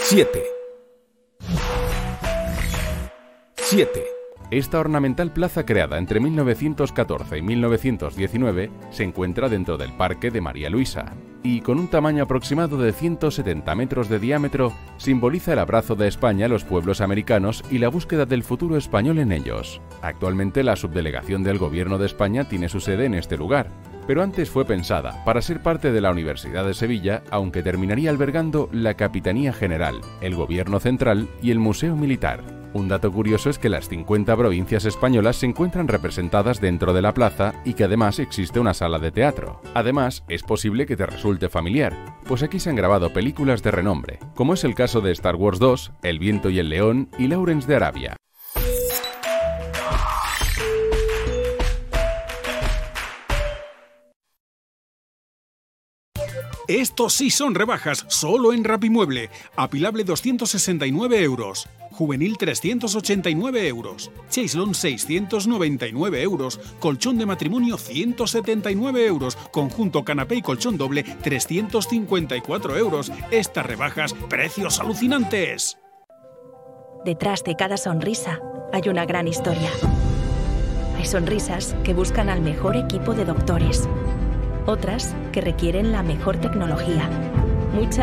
7. Esta ornamental plaza, creada entre 1914 y 1919, se encuentra dentro del Parque de María Luisa y, con un tamaño aproximado de 170 metros de diámetro, simboliza el abrazo de España a los pueblos americanos y la búsqueda del futuro español en ellos. Actualmente, la subdelegación del Gobierno de España tiene su sede en este lugar, pero antes fue pensada para ser parte de la Universidad de Sevilla, aunque terminaría albergando la Capitanía General, el Gobierno Central y el Museo Militar. Un dato curioso es que las 50 provincias españolas se encuentran representadas dentro de la plaza y que además existe una sala de teatro. Además, es posible que te resulte familiar, pues aquí se han grabado películas de renombre, como es el caso de Star Wars 2, El viento y el león y Lawrence de Arabia. Estos sí son rebajas, solo en Rapimueble. Apilable 269 euros. Juvenil 389 euros. Chaislon 699 euros. Colchón de matrimonio 179 euros. Conjunto canapé y colchón doble 354 euros. Estas rebajas, precios alucinantes. Detrás de cada sonrisa hay una gran historia. Hay sonrisas que buscan al mejor equipo de doctores. Otras que requieren la mejor tecnología. Muchas